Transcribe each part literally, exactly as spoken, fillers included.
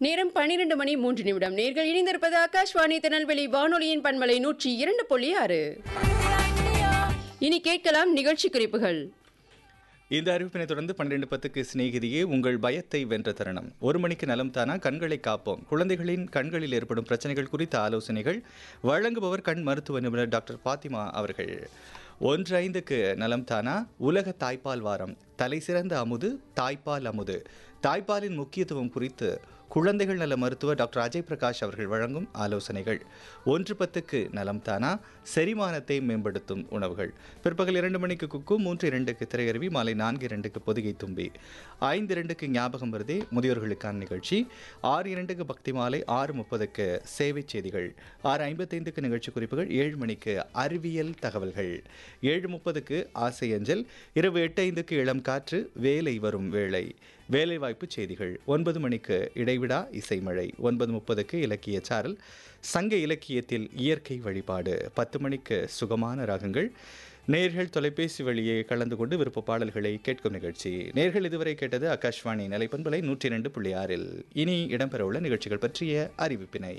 நேரம் பன்னிரண்டு மணி மூன்று நிமிடம். நேர்கள் இணைந்திருப்பது ஆகாஷ்வாணி திருநெல்வேலி வானொலியின் பண்பலை நூற்றி இரண்டு புள்ளி ஆறு. இனி கேட்கலாம் நிகழ்ச்சி குறிப்புகள். இந்த அறிவிப்பினை தொடர்ந்து பன்னிரண்டு பத்துக்கு சிநேகிதியே உங்கள் பயத்தை வென்ற தருணம். ஒரு மணிக்கு நலம் தானா கண்களை காப்போம். குழந்தைகளின் கண்களில் ஏற்படும் பிரச்சனைகள் குறித்த ஆலோசனைகள் வழங்குபவர் கண் மருத்துவ நிபுணர் டாக்டர் பாத்திமா அவர்கள். ஒன்று ஐந்துக்கு நலம் தானா உலக தாய்ப்பால் வாரம். தலை சிறந்த அமுது தாய்ப்பால் அமுது. தாய்ப்பாலின் முக்கியத்துவம் குறித்து குழந்தைகள் நல மருத்துவர் டாக்டர் அஜய் பிரகாஷ் அவர்கள் வழங்கும் ஆலோசனைகள். ஒன்று பத்துக்கு நலம் தானா செரிமானத்தை மேம்படுத்தும் உணவுகள். பிற்பகல் இரண்டு மணிக்கு குக்கு, மூன்று இரண்டுக்கு திரையருவி, மாலை நான்கு இரண்டுக்கு பொதிகை தும்பி, ஐந்து இரண்டுக்கு ஞாபகம் வருதே முதியோர்களுக்கான நிகழ்ச்சி, ஆறு இரண்டுக்கு பக்தி மாலை, ஆறு முப்பதுக்கு சேவை செய்திகள், ஆறு ஐம்பத்தைந்துக்கு நிகழ்ச்சி குறிப்புகள், ஏழு மணிக்கு அறிவியல் தகவல்கள், ஏழு முப்பதுக்கு ஆசை அஞ்சல், இரவு எட்டு ஐந்துக்கு இளம் காற்று, வேலை வரும் வேளை, வேலைவாய்ப்பு செய்திகள், ஒன்பது மணிக்கு இடைவிடா இசைமழை, ஒன்பது முப்பதுக்கு இலக்கிய சாரல், சங்க இலக்கியத்தில் இயற்கை வழிபாடு, பத்து மணிக்கு சுகமான ராகங்கள், நேர்கள் தொலைபேசி வழியே கலந்து கொண்டு விருப்ப பாடல்களை கேட்கும் நிகழ்ச்சி. நேர்கள் இதுவரை கேட்டது ஆகாஷ்வாணி நிலைப்பண்பலை நூற்றி இரண்டு புள்ளி ஆறில். இனி இடம்பெறவுள்ள நிகழ்ச்சிகள் பற்றிய அறிவிப்பினை.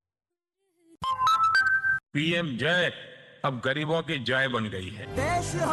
पीएम जय अब गरीबों की जय बन गई है।